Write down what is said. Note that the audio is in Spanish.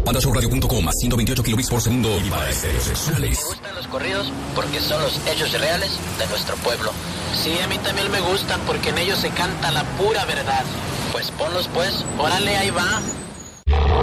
PandaShowRadio.com a 128 kilobits por segundo y para heterosexuales. Me gustan los corridos porque son los hechos reales de nuestro pueblo. Sí, a mí también me gustan porque en ellos se canta la pura verdad. Pues ponlos pues, órale, ahí va.